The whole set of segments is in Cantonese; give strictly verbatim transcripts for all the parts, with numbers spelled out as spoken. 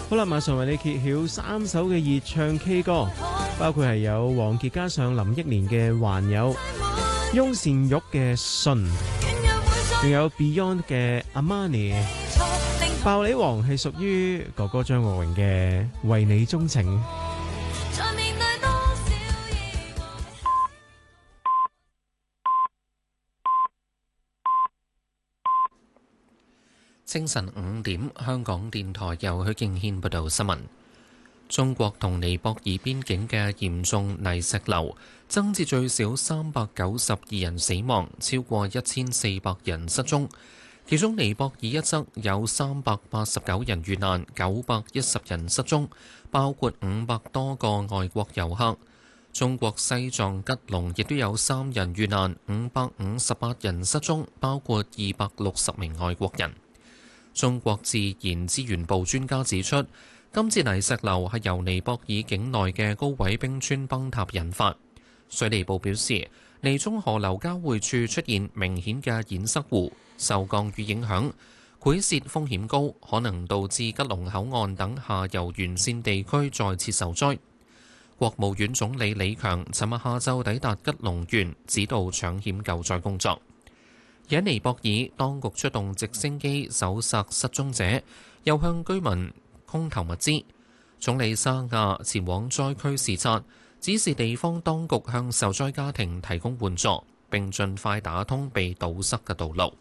好啦，馬上為你揭曉三首嘅熱唱 K 歌，包括係有王傑加上林憶蓮嘅《還有》，翁倩玉嘅《信》，仲有 Beyond 嘅《Amani》，爆你王係屬於哥哥張國榮嘅《為你鍾情》。 清晨五點，香港電台由許敬軒報道新聞。中國同尼泊爾邊境嘅嚴重泥石流，增至最少三百九十二人死亡，超過一千四百人失蹤。其中尼泊爾一側有三百八十九人遇難，九百一十人失蹤，包括五百多個外國遊客。中國西藏吉隆亦都有三人遇難，五百五十八人失蹤，包括二百六十名外國人。中國自然資源部專家指出，今次泥石流係由尼泊爾境內嘅高位冰川崩塌引發。水利部表示，尼中河流交匯處出現明顯嘅堰塞湖，受降雨影響，潰洩風險高，可能導致吉隆口岸等下游沿線地區再次受災。國務院總理李強尋日下晝抵達吉隆縣，指導搶險救災工作。喺尼泊爾，當局出動直升機搜索失蹤者，又向居民空投物資。總理沙亞前往災區視察，指示地方當局向受災家庭提供援助，並盡快打通被堵塞嘅道路。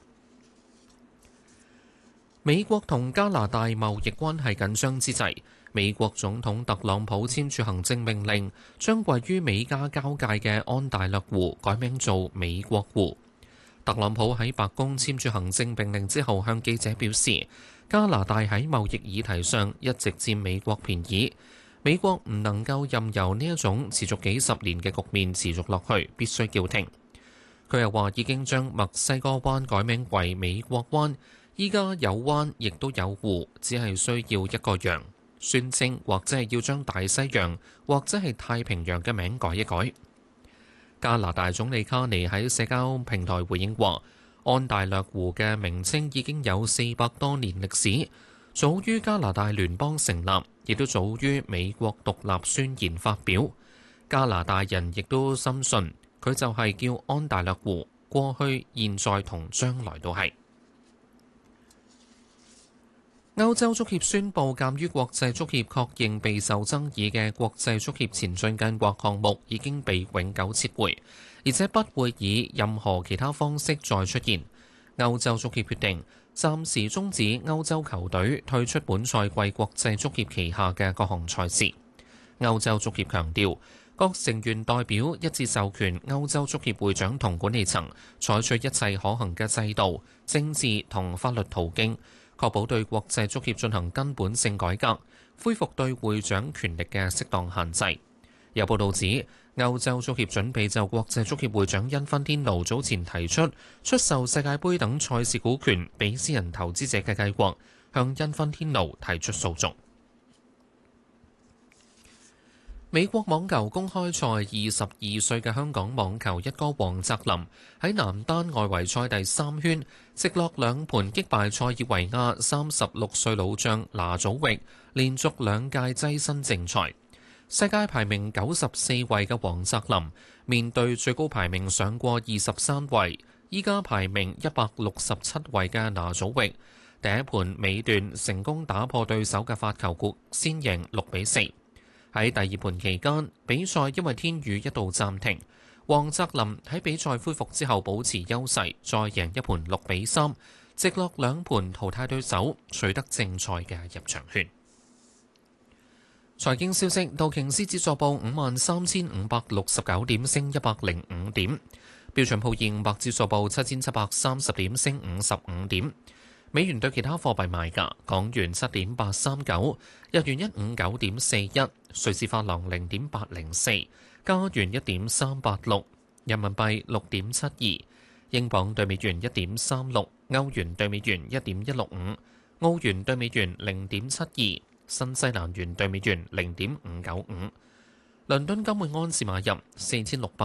美國同加拿大貿易關係緊張之際，美國總統特朗普簽署行政命令，將位於美加交界嘅安大略湖改名做美國湖。特朗普喺白宮簽署行政命令之後，向記者表示，加拿大喺貿易議題上一直佔美國便宜，美國唔能夠任由呢一種持續幾十年嘅局面持續落去，必須叫停。佢又話已經將墨西哥灣改名為美國灣，依家有灣亦都有湖，只係需要一個洋，宣稱或者係要將大西洋或者係太平洋嘅名改一改。加拿大總理卡尼喺社交平台回應話，安大略湖嘅名稱已經有四百多年歷史，早於加拿大聯邦成立，亦都早於美國獨立宣言發表。加拿大人亦都深信佢就係叫安大略湖，過去、現在同將來都係。歐洲足協宣布，鑑於國際足協確認備受爭議嘅國際足協前進計劃項目已經被永久撤回，而且不會以任何其他方式再出現。歐洲足協決定暫時終止歐洲球隊退出本賽季國際足協旗下嘅各項賽事。歐洲足協強調，各成員代表一致授權歐洲足協會長同管理層採取一切可行嘅制度、政治同法律途徑，確保對國際足協進行根本性改革，恢復對會長權力嘅適當限制。有報道指，歐洲足協準備就國際足協會長因芬天奴早前提出出售世界盃等賽事股權俾私人投資者嘅計劃，向因芬天奴提出訴訟。美國網球公開賽二十二歲嘅香港網球一哥黃澤林喺男單外圍賽第三圈直落兩盤擊敗塞爾維亞三十六歲老將拿祖域，連續兩屆躋身正賽。世界排名九十四位嘅黃澤林面對最高排名上過二十三位，依家排名一百六十七位嘅拿祖域，第一盤尾段成功打破對手嘅發球局，先贏六比四。喺第二盤期間，比賽因為天雨一度暫停，黃澤林喺比賽恢復之後保持優勢，再贏一盤六比三，直落兩盤淘汰對手，取得正賽嘅入場券。財經消息，道瓊斯指數報五萬三千五百六十九點，升一百零五點；標準普爾五百指數報七千七百三十點，升五十五點。美元對其他貨幣賣價：港元七點八三九，日元一五九點四一，瑞士法郎零點八零四，加元一點三八六，人民幣六點七二，英鎊對美元一點三六，歐元對美元一點一六五，澳元對美元零點七二，新西蘭元對美元零點五九五。倫敦金每安士買入四千六百